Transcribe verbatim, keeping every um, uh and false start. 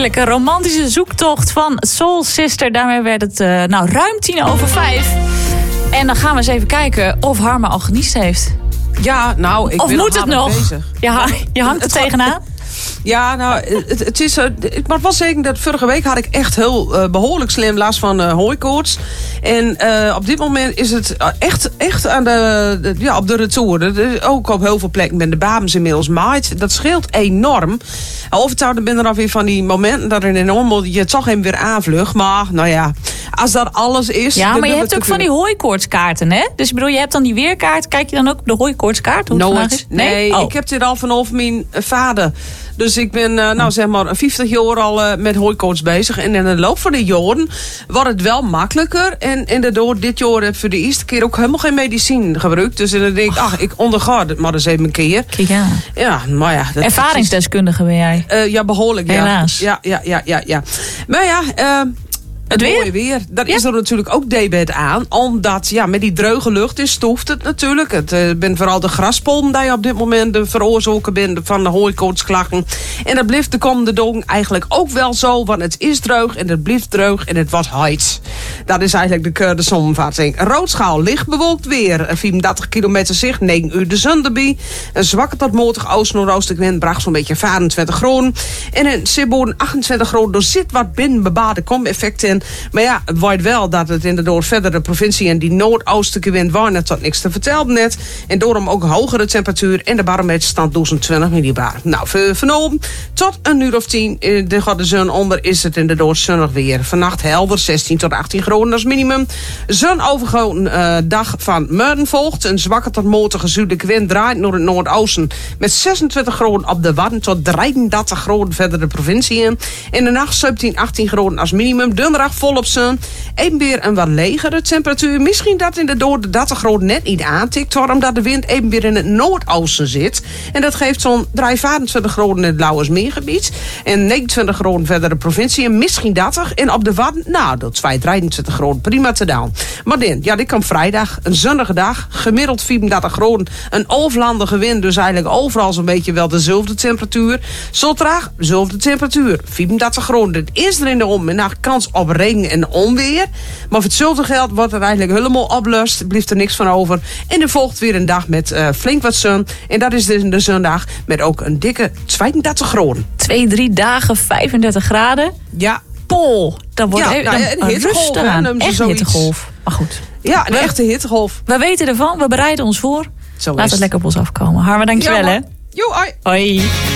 Heerlijk, een romantische zoektocht van Soul Sister. Daarmee werd het uh, nou, ruim tien over vijf. En dan gaan we eens even kijken of Harmen al geniest heeft. Ja, nou, ik of ben moet het nog? bezig. Ja, je hangt er tegenaan. Ja, nou, het, het is... Uh, ik mag wel zeggen dat vorige week had ik echt heel uh, behoorlijk slim last van uh, hooikoorts. En uh, op dit moment is het echt, echt aan de, de, ja, op de retour. De, ook op heel veel plekken ben de babens inmiddels maaid. Dat scheelt enorm. Overtuigd ben er alweer van die momenten dat er enorm je toch hem weer aanvlucht. Maar, nou ja, als dat alles is... Ja, maar je hebt ook van die hooikoortskaarten, hè? Dus ik bedoel, je hebt dan die weerkaart. Kijk je dan ook op de hooikoortskaart? Hoe Nooit. is? Nee, nee oh. Ik heb dit al vanaf mijn vader. Dus ik ben, uh, nou zeg maar, vijftig jaar al uh, met hooikoorts bezig. En in de loop van de jaren wordt het wel makkelijker. En inderdaad, dit jaar heb ik voor de eerste keer ook helemaal geen medicijn gebruikt. Dus dan denk ik, ach, ik onderga het maar eens even een keer. Kijk ja. Ja, maar ja. Dat ervaringsdeskundige ben jij. Uh, ja, behoorlijk, ja. Helaas. Ja, ja, ja, ja, ja. Maar ja... Uh, Het, het mooie weer, daar ja. is er natuurlijk ook debet aan. Omdat, ja, met die dreuge lucht is, stoeft het natuurlijk. Het uh, bent vooral de graspollen die op dit moment de veroorzaker bent van de hooikoortsklachten. En dat blijft de komende dag eigenlijk ook wel zo. Want het is droog en het blijft droog en het was heet. Dat is eigenlijk de, de samenvatting. Roodschaal, licht bewolkt weer. vierendertig kilometer zicht, negen uur de zon erbij. Een zwakke tot matig oost-noordoostelijk wind bracht zo'n beetje vijfentwintig graden. En in Sibboden achtentwintig graden. Er zit wat binnenbebade kom-effect in. Maar ja, het wordt wel dat het inderdaad verder de provincie en die noordoostelijke wind waren tot niks te vertellen net. En daarom ook hogere temperatuur en de barometerstand twintig millibar. Nou, vanavond tot een uur of tien, de gaat de zon onder, is het inderdaad zonnig weer. Vannacht helder, zestien tot achttien graden als minimum. Zonovergoten uh, dag van morgen volgt. Een zwakke tot matige zuidelijke wind draait naar het noordoosten met zesentwintig graden op de Wadden tot drieëndertig graden verder de provincie in. In de nacht zeventien, achttien graden als minimum. Donderdag volop zon. Even weer een wat legere temperatuur. Misschien dat in de door de dertig graden net niet aantikt. Omdat de wind even weer in het noordoosten zit. En dat geeft zo'n vijfentwintig graden in het Lauwersmeergebied. En negenentwintig graden verder de provincie. En misschien dertig. En op de Wadden, nou, dat is drieëntwintig graden. Prima te doen. Maar dan, ja, dit kan vrijdag. Een zonnige dag. Gemiddeld vierendertig graden. Een overlandige wind. Dus eigenlijk overal zo'n beetje wel dezelfde temperatuur. Zo traag, dezelfde temperatuur. vierendertig graden. Het is er in de ommiddag kans op regen en onweer. Maar voor hetzelfde geld wordt er eigenlijk helemaal oplust. Blijft er niks van over. En er volgt weer een dag met uh, flink wat zon. En dat is dus de zondag met ook een dikke tweeëndertig graden. Twee, drie dagen, vijfendertig graden. Ja. Pol. Dan wordt ja, even, nou, dan, een hittegolf. Een echt een hittegolf. Maar goed. Ja, een we, echte hittegolf. We weten ervan. We bereiden ons voor. Zo Laat is. het lekker op ons afkomen. Harmen, dankjewel, ja, hè. Jo, hoi. Hoi.